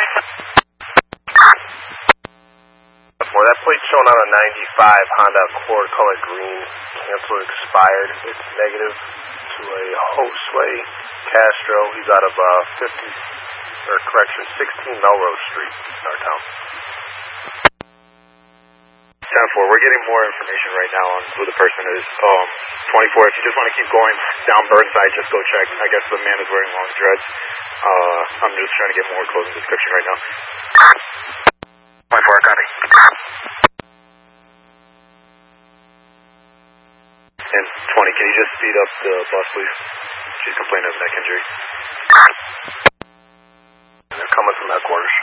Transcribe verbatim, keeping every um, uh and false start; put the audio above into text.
Well, that plate shown on a ninety-five Honda Accord color green, cancel expired. It's negative to a Josue Castro. He's out of uh, fifty, or correction, sixteen Melrose Street, in our town. ten four, we're getting more information right now on who the person is. Um, twenty-four, if you just want to keep going down Burnside, just go check. I guess the man is wearing long dreads. Uh, I'm just trying to get more closing description right now. twenty-four, copy. And twenty, can you just speed up the bus, please? She's complaining of neck injury. They're coming from headquarters.